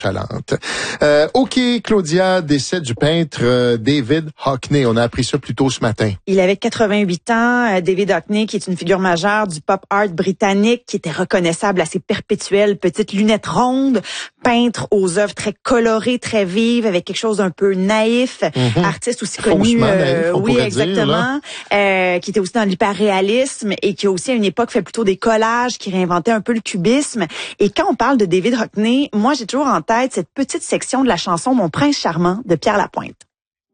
Chalante. OK, Claudia, décès du peintre David Hockney. On a appris ça plus tôt ce matin. Il avait 88 ans. David Hockney, qui est une figure majeure du pop art britannique, qui était reconnaissable à ses perpétuelles petites lunettes rondes, peintre aux œuvres très colorées, très vives, avec quelque chose d'un peu naïf, artiste aussi connu, naïf, oui, exactement, qui était aussi dans l'hyperréalisme et qui a aussi à une époque fait plutôt des collages, qui réinventait un peu le cubisme. Et quand on parle de David Hockney, moi j'ai toujours en tête cette petite section de la chanson Mon prince charmant de Pierre Lapointe.